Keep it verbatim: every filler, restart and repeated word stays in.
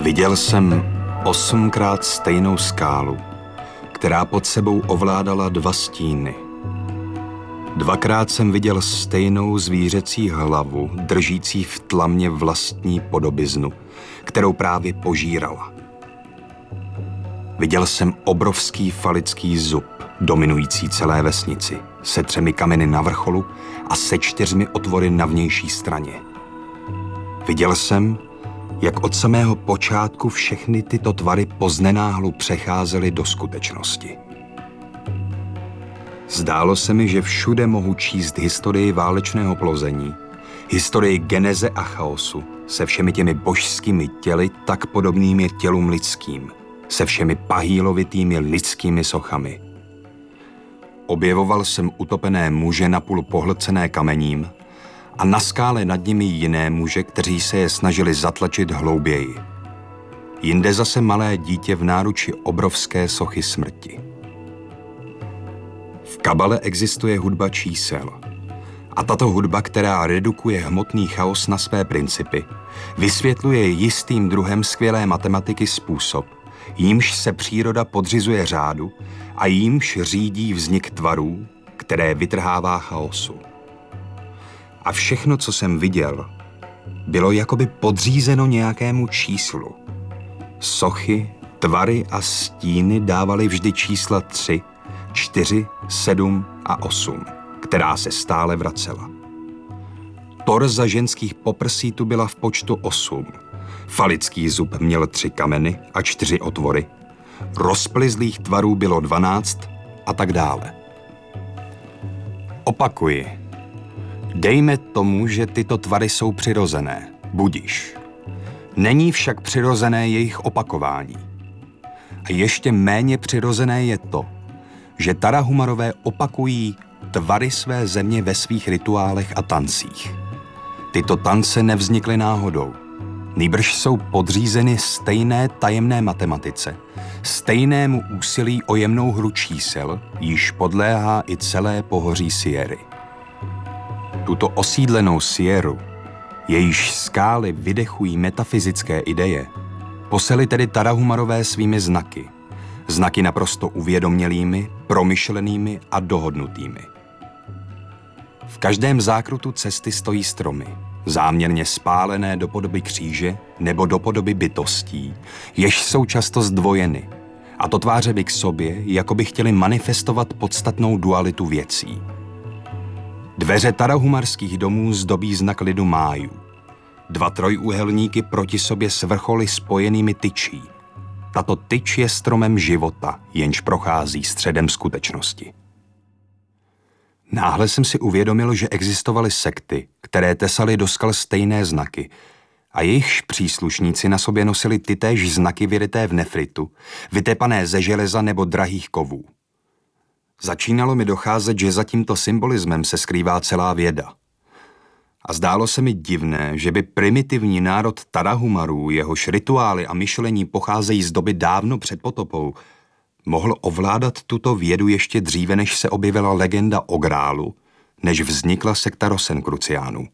Viděl jsem osmkrát stejnou skálu, která pod sebou ovládala dva stíny. Dvakrát jsem viděl stejnou zvířecí hlavu, držící v tlamě vlastní podobiznu, kterou právě požírala. Viděl jsem obrovský falický zub, dominující celé vesnici, se třemi kameny na vrcholu a se čtyřmi otvory na vnější straně. Viděl jsem, jak od samého počátku všechny tyto tvary poznenáhlu přecházely do skutečnosti. Zdálo se mi, že všude mohu číst historii válečného plození, historii geneze a chaosu, se všemi těmi božskými těly tak podobnými tělům lidským, se všemi pahýlovitými lidskými sochami. Objevoval jsem utopené muže napůl pohlcené kamením a na skále nad nimi jiné muže, kteří se je snažili zatlačit hlouběji. Jinde zase malé dítě v náruči obrovské sochy smrti. V kabale existuje hudba čísel. A tato hudba, která redukuje hmotný chaos na své principy, vysvětluje jistým druhem skvělé matematiky způsob, jímž se příroda podřizuje řádu a jímž řídí vznik tvarů, které vytrhává chaosu. A všechno, co jsem viděl, bylo jakoby podřízeno nějakému číslu. Sochy, tvary a stíny dávaly vždy čísla tři, čtyři, sedm a osm, která se stále vracela. Torza ženských poprsí tu byla v počtu osm. Falický zub měl tři kameny a čtyři otvory. Rozplizlých tvarů bylo dvanáct a tak dále. Opakuji. Dejme tomu, že tyto tvary jsou přirozené. Budiš. Není však přirozené jejich opakování. A ještě méně přirozené je to, že Tarahumarové opakují tvary své země ve svých rituálech a tancích. Tyto tance nevznikly náhodou. Nýbrž jsou podřízeny stejné tajemné matematice, stejnému úsilí o jemnou hru čísel, již podléhá i celé pohoří Sierry. Tuto osídlenou Sierru, jejíž skály vydechují metafyzické ideje, posely tedy Tarahumarové svými znaky, znaky naprosto uvědomělými, promyšlenými a dohodnutými. V každém zákrutu cesty stojí stromy, záměrně spálené do podoby kříže nebo do podoby bytostí, jež jsou často zdvojeny, a to tvářely k sobě, jako by chtěli manifestovat podstatnou dualitu věcí. Dveře tarahumarských domů zdobí znak lidu Májů. Dva trojúhelníky proti sobě s vrcholy spojenými tyčí. Tato tyč je stromem života, jenž prochází středem skutečnosti. Náhle jsem si uvědomil, že existovaly sekty, které tesaly do skal stejné znaky a jejichž příslušníci na sobě nosili tytéž znaky vyryté v nefritu, vytepané ze železa nebo drahých kovů. Začínalo mi docházet, že za tímto symbolismem se skrývá celá věda. A zdálo se mi divné, že by primitivní národ Tarahumarů, jehož rituály a myšlení pocházejí z doby dávno před potopou, mohl ovládat tuto vědu ještě dříve, než se objevila legenda o Grálu, než vznikla sekta Rosenkruciánů.